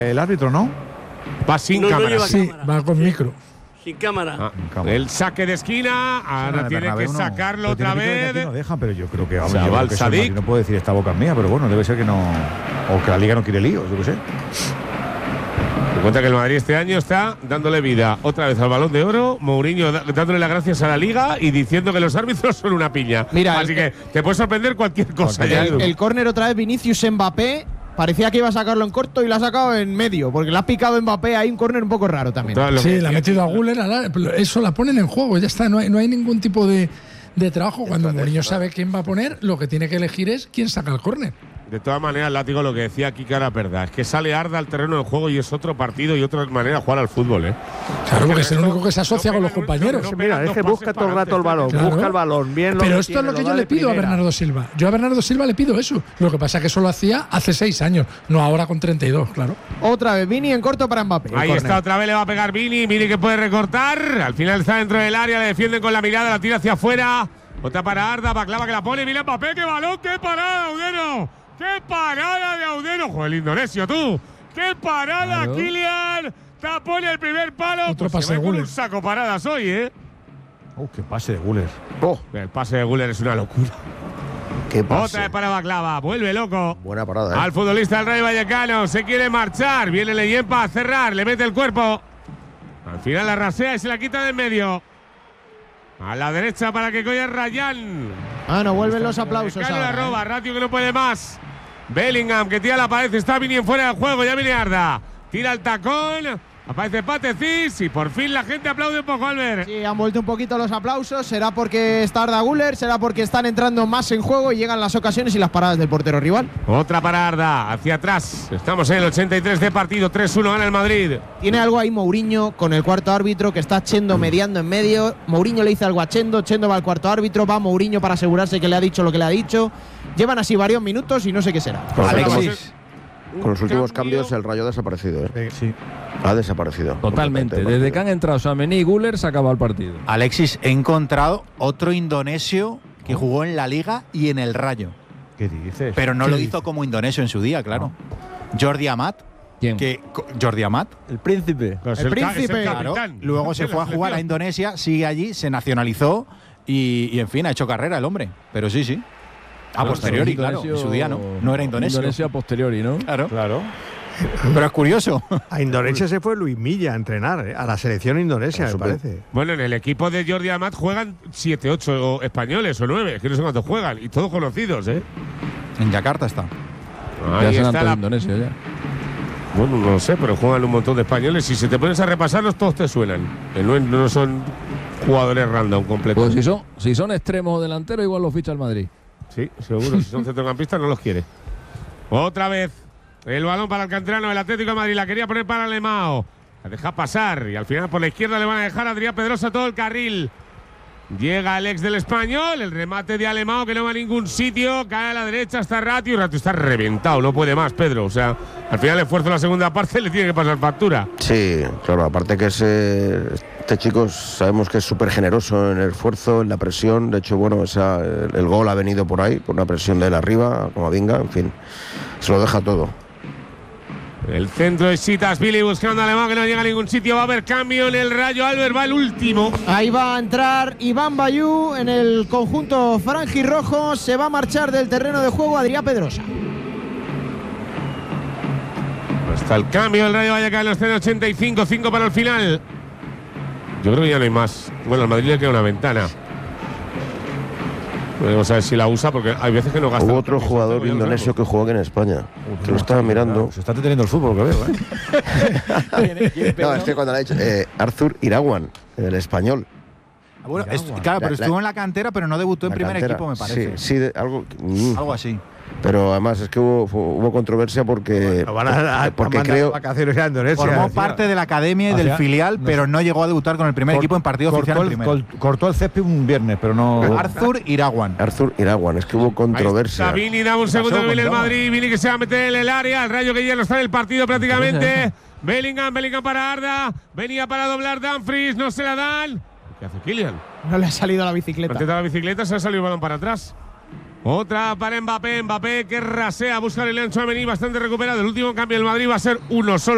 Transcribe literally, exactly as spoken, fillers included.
El árbitro, ¿no? Va sin No, no cámara. lleva Sí, cámara. va con Sí. micro. Sin cámara. Ah, cámara. el saque de esquina, ahora Sí, tiene que Bernabéu no. sacarlo Pero tiene otra pinta de que vez. aquí no dejan, pero yo creo que, O vamos, sea, yo va creo el que eso el Sadik. Madrid no puedo decir esta boca es mía, pero bueno, debe ser que no. O que la liga no quiere líos, yo qué sé. Me cuenta que el Madrid este año está dándole vida otra vez al Balón de Oro, Mourinho da- dándole las gracias a la Liga y diciendo que los árbitros son una piña. Mira, Así el- que te puede sorprender cualquier cosa. Cualquier- ya, El, Edu. el córner otra vez Vinicius Mbappé. Parecía que iba a sacarlo en corto y lo ha sacado en medio, porque le ha picado Mbappé ahí un córner un poco raro también. Todo lo Sí, que- la ha metido a Guller. a la- Eso la ponen en juego, ya está. No hay, no hay ningún tipo de, de trabajo. Cuando Mourinho sabe quién va a poner, lo que tiene que elegir es quién saca el córner. De todas maneras, Látigo, lo que decía aquí que era verdad, es que sale Arda al terreno de juego y es otro partido y otra manera de jugar al fútbol, ¿eh? Claro, porque el es el resto único que se asocia no con los pegan un- compañeros. no Sí, pegan mira, es dos que pases busca todo el para rato el balón, Claro. busca el balón, bien lo Pero que esto es tiene, lo que yo da le de pido a primera. Bernardo Silva. Yo a Bernardo Silva le pido eso. Lo que pasa es que eso lo hacía hace seis años, no ahora con treinta y dos, claro. Otra vez Vini en corto para Mbappé. el Ahí córner. está, otra vez le va a pegar Vini. Vini que puede recortar. Al final está dentro del área, le defienden con la mirada, la tira hacia afuera. Otra para Arda, Baklava que la pone. Mira Mbappé, qué balón, qué parada, Audero. ¡Qué parada de Audero! ¡Joder, el indonesio, tú! ¡Qué parada, Claro. Kylian! Tapón el primer palo. Otro Pues se pase va de con Güler. un saco paradas hoy, ¿eh? Oh, qué pase de Guller. Oh, El pase de Güler es una locura. qué pase. Otra vez para Baklava. Vuelve loco. Buena parada, ¿eh? Al futbolista del Rayo Vallecano. Se quiere marchar. Viene Leyenpa a cerrar. Le mete el cuerpo. Al final la rasea y se la quita de en medio. A la derecha para que coja Rayán. Ah, no, vuelven los aplausos. Cano la ahora, roba. ¿eh? Ratio que no puede más. Bellingham que tira la pared. Está Vini en fuera del juego. Ya viene Arda. Tira el tacón. Aparece Patecis. Y por fin la gente aplaude un poco, Albert. Sí, han vuelto un poquito los aplausos. Será porque está Arda Güler, será porque están entrando más en juego y llegan las ocasiones y las paradas del portero rival. Otra para Arda. Hacia atrás. Estamos en el ochenta y tres de partido. tres uno gana el Madrid. Tiene algo ahí Mourinho con el cuarto árbitro que está Chendo mediando en medio. Mourinho le dice algo a Chendo, Chendo va al cuarto árbitro, va Mourinho para asegurarse que le ha dicho lo que le ha dicho. Llevan así varios minutos y no sé qué será. Con los Alexis. últimos- Con los últimos Cambio. cambios el Rayo ha desaparecido, ¿eh? Sí. Ha desaparecido. Totalmente. completamente Desde que han entrado Tchouaméni y Güler se acaba el partido. Alexis, he encontrado otro indonesio que jugó en la Liga y en el Rayo. ¿Qué dices? Pero no ¿Qué lo dices? hizo como indonesio en su día, claro. Jordi Amat. ¿Quién? Que, co- Jordi Amat. El príncipe. Pues El ca- príncipe. Claro. capitán. Luego se De la fue a jugar a selección. Indonesia, sigue allí, se nacionalizó y, y, en fin, ha hecho carrera el hombre. Pero sí, sí. A posteriori, claro. En su día no. No era indonesio. Indonesia a posteriori, ¿no? Claro. Claro. Pero es curioso. A Indonesia se fue Luis Milla a entrenar, ¿eh? A la selección indonesia, me parece. Bueno, en el equipo de Jordi Amat juegan siete, ocho españoles o nueve, que no sé cuántos juegan, y todos conocidos, ¿eh? En Yakarta está. Ahí ya se han está todo la… Indonesia ya. Bueno, no sé, pero juegan un montón de españoles y si te pones a repasarlos, todos te suenan. Que no, no son jugadores random completos. Pues si son, si son extremos o delanteros, igual los ficha el Madrid. Sí, seguro. Si son centrocampistas, no los quiere. Otra vez. El balón para el canterano del Atlético de Madrid. La quería poner para Alemão. La deja pasar. Y al final por la izquierda le van a dejar a Adrián Pedrosa todo el carril. Llega el ex del Español. El remate de Alemão que no va a ningún sitio. Cae a la derecha. Está Ratio. Ratio está reventado. No puede más, Pedro. O sea, al final el esfuerzo de la segunda parte le tiene que pasar factura. Sí, claro, aparte que es, eh, este chico sabemos que es súper generoso en el esfuerzo, en la presión. De hecho, bueno, esa, el, el gol ha venido por ahí, por una presión de él arriba, como Vinga, en fin, se lo deja todo. El centro de Sitas Billy buscando a Alemão que no llega a ningún sitio. Va a haber cambio en el Rayo. Albert va el último. Ahí va a entrar Iván Bayú en el conjunto franjirrojo. Se va a marchar del terreno de juego Adrián Pedrosa. Hasta el cambio del Rayo Vallecano está en ochenta y cinco, cinco para el final. Yo creo que ya no hay más. Bueno, al Madrid le queda una ventana. Vamos a ver si la usa porque hay veces que no gasta. Hubo otro jugador indonesio que jugó aquí en España, que lo estaba mirando. Se está deteniendo el fútbol, que veo, ¿eh? No, es que cuando le ha dicho eh, Arthur Irawan, el español. Bueno, es- claro, pero La- la- estuvo en la cantera, pero no debutó en la primer cantera. equipo, me parece. Sí, sí, de- algo. mm. Algo así. Pero además es que hubo, hubo controversia porque, Lo van a, a, porque a mandar creo vacaciones a Indonesia. Formó Decía, parte de la academia y del Hacía- filial, no pero sé. no llegó a debutar con el primer Cor- equipo en partido oficial cortó en el, primera. col- cortó el césped un viernes, pero no. Arthur Irawan. Arthur Irawan, es que hubo controversia. Está Vini, da un segundo que viene el Madrid. Vini que se va a meter en el área. El Rayo que ya no está en el partido prácticamente. Bellingham, Bellingham para Arda. Venía para doblar Dumfries, no se la dan. ¿Qué hace Kylian? No le ha salido la bicicleta. Antes de la bicicleta se ha salido el balón para atrás. Otra para Mbappé. Mbappé que rasea, busca el León Tchouaméni bastante recuperado. El último cambio del Madrid va a ser uno solo.